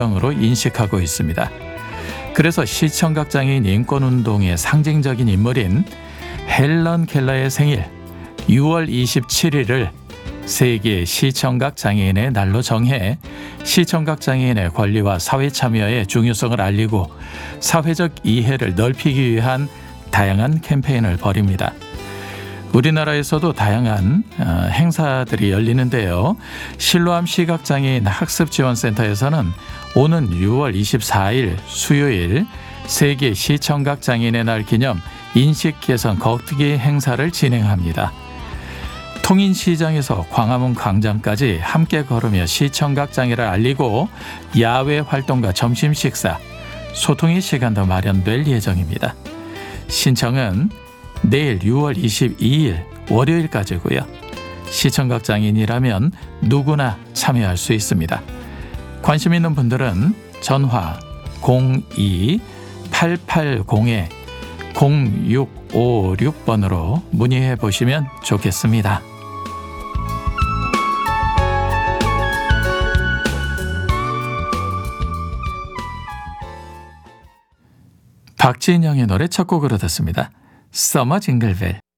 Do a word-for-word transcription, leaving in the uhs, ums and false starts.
으로 인식하고 있습니다. 그래서 시청각장애인 인권운동의 상징적인 인물인 헬런 켈러의 생일 유월 이십칠일을 세계 시청각장애인의 날로 정해 시청각장애인의 권리와 사회 참여의 중요성을 알리고 사회적 이해를 넓히기 위한 다양한 캠페인을 벌입니다. 우리나라에서도 다양한 행사들이 열리는데요. 실로암 시각장애인 학습지원센터에서는 오는 유월 이십사일 수요일 세계 시청각장애인의 날 기념 인식 개선 걷기 행사를 진행합니다. 통인시장에서 광화문 광장까지 함께 걸으며 시청각장애를 알리고 야외 활동과 점심 식사, 소통의 시간도 마련될 예정입니다. 신청은 내일 유월 이십이일 월요일까지고요. 시청각장애인이라면 누구나 참여할 수 있습니다. 관심 있는 분들은 전화 공이 팔팔공 공육오육 번으로 문의해 보시면 좋겠습니다. 박진영의 노래 첫 곡으로 듣습니다. 서머 징글벨.